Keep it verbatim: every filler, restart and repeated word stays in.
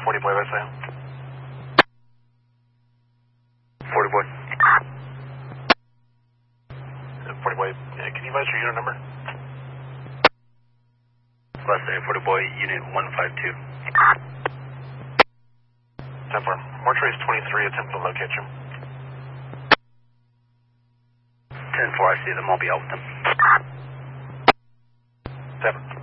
forty boy, what's that? forty boy. forty boy, uh, can you advise your unit number? Less than forty boy, unit one five two. ten four. Mortuary's twenty-three, attempt to locate you. ten four, I see them, I'll be out with them. seven.